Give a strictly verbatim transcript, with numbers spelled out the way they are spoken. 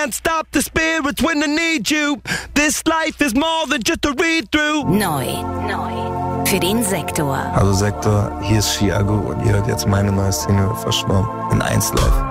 can't stop the spirits when they need you. This life is more than just a read-through. Neu. Neu. Für den Sektor. Hallo Sektor, hier ist Chiago und ihr hört jetzt meine neue Single Verschwommen in eins Live.